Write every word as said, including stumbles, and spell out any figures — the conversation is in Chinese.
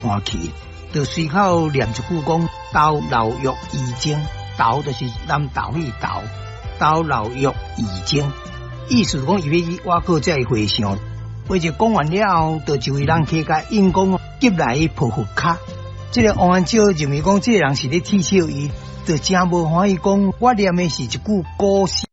换去，就随口念一句讲：豆老肉易精，豆就是南豆迄豆，豆老肉易精，意思讲伊要去挖过这会上。或者讲完了后，就就为人客家因讲急来抱佛卡。这个王安石认为讲，这个人是咧踢笑伊，就真无欢喜讲，我念的是一句古诗。